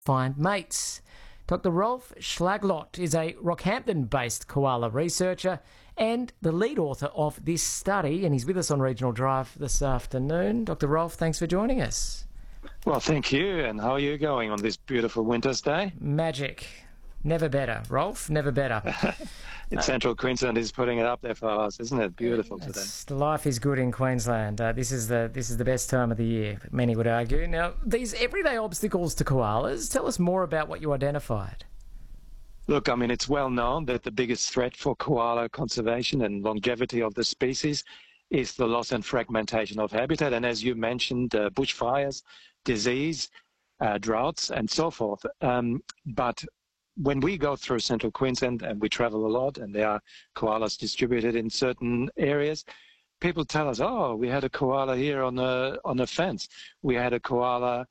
find mates. Dr. Rolf Schlaglott is a Rockhampton-based koala researcher and the lead author of this study, and he's with us on Regional Drive this afternoon. Dr. Rolf, thanks for joining us. Well, thank you. And how are you going on this beautiful winter's day? Magic. Never better, Rolf, never better. Central Queensland is putting it up there for us, isn't it? Beautiful today. Life is good in Queensland. This is the best time of the year, many would argue. Now, these everyday obstacles to koalas, tell us more about what you identified. Look, I mean, it's well known that the biggest threat for koala conservation and longevity of the species is the loss and fragmentation of habitat. And as you mentioned, bushfires, disease, droughts, and so forth. But when we go through Central Queensland and we travel a lot and there are koalas distributed in certain areas, people tell us, oh, we had a koala here on a fence. We had a koala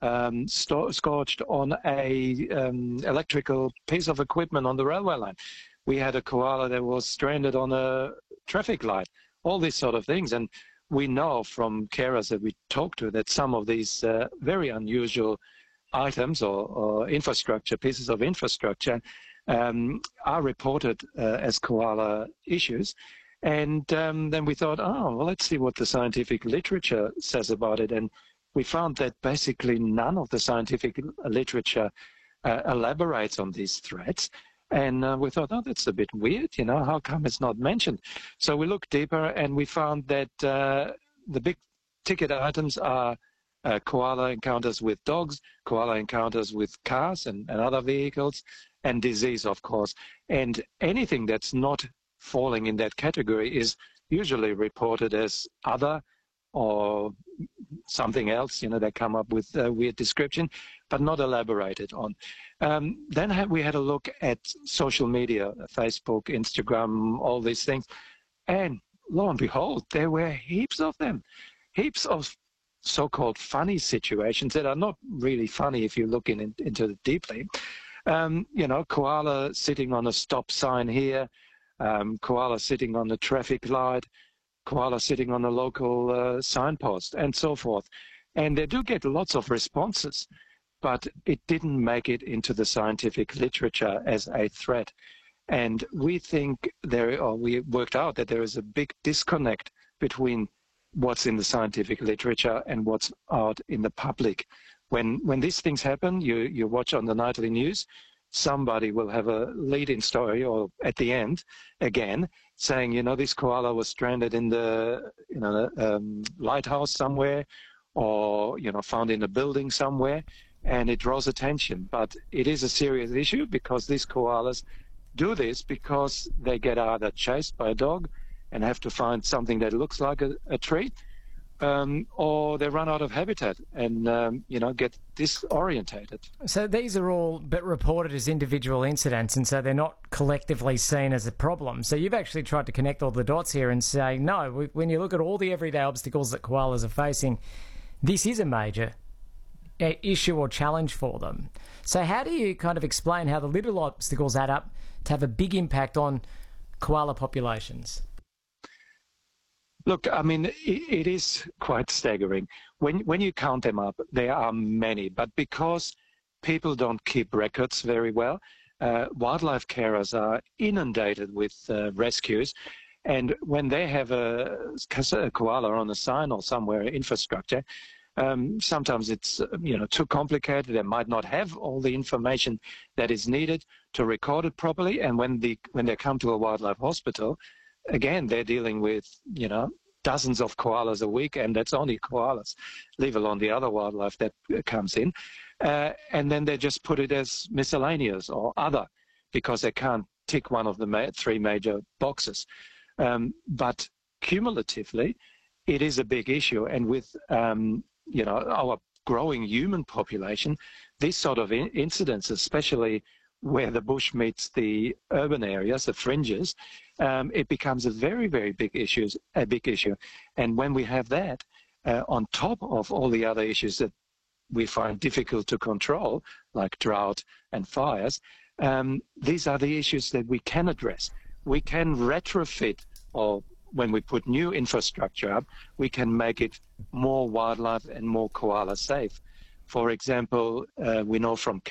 scorched on a electrical piece of equipment on the railway line. We had a koala that was stranded on a traffic light, all these sort of things. And we know from carers that we talk to that some of these very unusual items or infrastructure, pieces of infrastructure, are reported as koala issues. And then we thought, oh, well, let's see what the scientific literature says about it. And we found that basically none of the scientific literature elaborates on these threats. And we thought, oh, that's a bit weird, how come it's not mentioned? So we looked deeper and we found that the big ticket items are koala encounters with dogs, koala encounters with cars and other vehicles, and disease, of course. And anything that's not falling in that category is usually reported as other or something else, they come up with a weird description, but not elaborated on. Then we had a look at social media, Facebook, Instagram, all these things. And lo and behold, there were heaps of them, heaps of so-called funny situations that are not really funny if you look into it deeply. Koala sitting on a stop sign here, koala sitting on the traffic light, koala sitting on a local signpost, and so forth. And they do get lots of responses, but it didn't make it into the scientific literature as a threat. And we think we worked out that there is a big disconnect between what's in the scientific literature and what's out in the public. When these things happen, you watch on the nightly news, somebody will have a lead-in story or at the end, again, saying, this koala was stranded in the lighthouse somewhere or, found in a building somewhere, and it draws attention. But it is a serious issue because these koalas do this because they get either chased by a dog and have to find something that looks like a tree, or they run out of habitat and, get disorientated. So these are all but reported as individual incidents, and so they're not collectively seen as a problem. So you've actually tried to connect all the dots here and say, no, when you look at all the everyday obstacles that koalas are facing, this is a major issue or challenge for them. So how do you kind of explain how the little obstacles add up to have a big impact on koala populations? Look, I mean, it is quite staggering. When you count them up, there are many. But because people don't keep records very well, wildlife carers are inundated with rescues. And when they have a koala on a sign or somewhere, infrastructure, sometimes it's too complicated. They might not have all the information that is needed to record it properly. And when they come to a wildlife hospital, again, they're dealing with, dozens of koalas a week, and that's only koalas, leave alone the other wildlife that comes in. And then they just put it as miscellaneous or other because they can't tick one of the three major boxes. But cumulatively, it is a big issue. And with, our growing human population, these sort of incidents, especially where the bush meets the urban areas, the fringes, it becomes a very, very big issue. And when we have that on top of all the other issues that we find difficult to control, like drought and fires, these are the issues that we can address. We can retrofit, or when we put new infrastructure up, we can make it more wildlife and more koala safe. For example, we know from